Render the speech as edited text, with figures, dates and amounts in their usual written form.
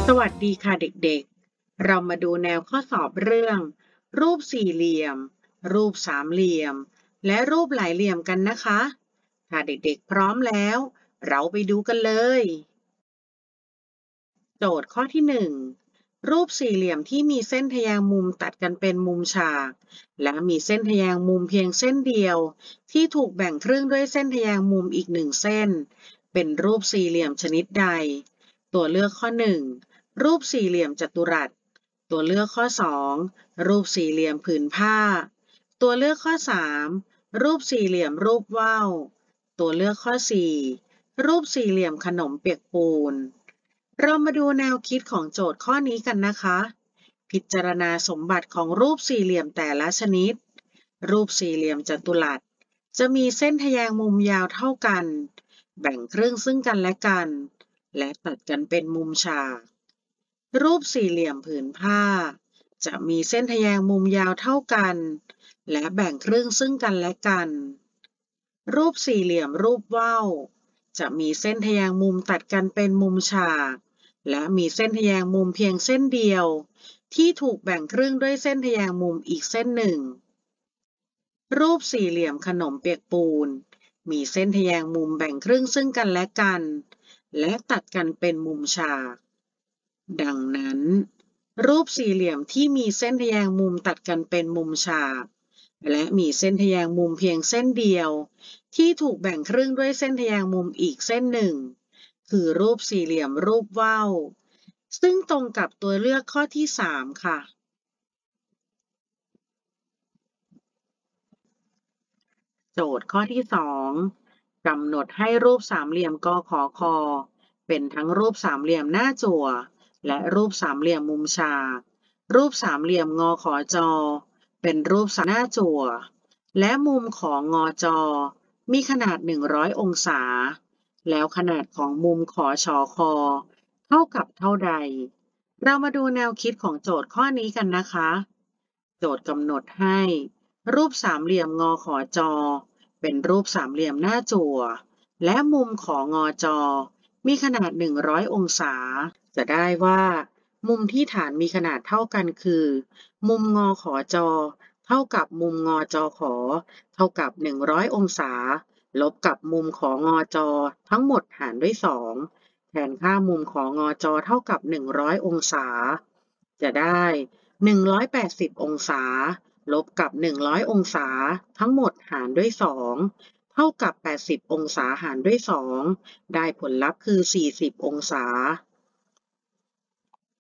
สวัสดีค่ะเด็กๆ เรามาดูแนวข้อสอบเรื่องรูปสี่เหลี่ยมรูปสามเหลี่ยมและรูปหลายเหลี่ยมกันนะคะถ้าเด็กๆพร้อมแล้วเราไปดูกันเลยโจทย์ข้อที่1รูปสี่เหลี่ยมที่มีเส้นทะแยงมุมตัดกันเป็นมุมฉากและมีเส้นทะแยงมุมเพียงเส้นเดียวที่ถูกแบ่งครึ่งด้วยเส้นทะแยงมุมอีก1เส้นเป็นรูปสี่เหลี่ยมชนิดใดตัวเลือกข้อ1รูปสี่เหลี่ยมจัตุรัสตัวเลือกข้อ2รูปสี่เหลี่ยมผืนผ้าตัวเลือกข้อ3รูปสี่เหลี่ยมรูปว่าวตัวเลือกข้อ4รูปสี่เหลี่ยมขนมเปียกปูนเรามาดูแนวคิดของโจทย์ข้อนี้กันนะคะพิจารณาสมบัติของรูปสี่เหลี่ยมแต่ละชนิดรูปสี่เหลี่ยมจัตุรัสจะมีเส้นทะแยงมุมยาวเท่ากันแบ่งครึ่งซึ่งกันและกันและตัดกันเป็นมุมฉากรูปสี่เหลี่ยมผืนผ้าจะมีเส้นทะแยงมุมยาวเท่ากันและแบ่งครึ่งซึ่งกันและกันรูปสี่เหลี่ยมรูปว่าวจะมีเส้นทะแยงมุมตัดกันเป็นมุมฉากและมีเส้นทะแยงมุมเพียงเส้นเดียวที่ถูกแบ่งครึ่งด้วยเส้นทะแยงมุมอีกเส้นหนึ่งรูปสี่เหลี่ยมขนมเปียกปูนมีเส้นทะแยงมุมแบ่งครึ่งซึ่งกันและกันและตัดกันเป็นมุมฉากดังนั้นรูปสี่เหลี่ยมที่มีเส้นทะแยงมุมตัดกันเป็นมุมฉากและมีเส้นทะแยงมุมเพียงเส้นเดียวที่ถูกแบ่งครึ่งด้วยเส้นทะแยงมุมอีกเส้นหนึ่งคือรูปสี่เหลี่ยมรูปว่าวซึ่งตรงกับตัวเลือกข้อที่3ค่ะโจทย์ข้อที่2กำหนดให้รูปสามเหลี่ยมกขคเป็นทั้งรูปสามเหลี่ยมหน้าจั่วและรูปสามเหลี่ยมมุมฉากรูปสามเหลี่ยมงขจเป็นรูปสามหน้าจั่วและมุมของงจมีขนาด100องศาแล้วขนาดของมุมขชคเท่ากับเท่าใดเรามาดูแนวคิดของโจทย์ข้อนี้กันนะคะโจทย์กำหนดให้รูปสามเหลี่ยมงขจเป็นรูปสามเหลี่ยมหน้าจั่วและมุมของงจมีขนาด100องศาจะได้ว่ามุมที่ฐานมีขนาดเท่ากันคือมุมงขจเท่ากับมุมงจขเท่ากับ100องศาลบกับมุมของงจทั้งหมดหารด้วย2แทนค่ามุมของงจเท่ากับ100องศาจะได้180องศาลบกับ100องศาทั้งหมดหารด้วย2เท่ากับ80องศาหารด้วย2ได้ผลลัพธ์คือ40องศา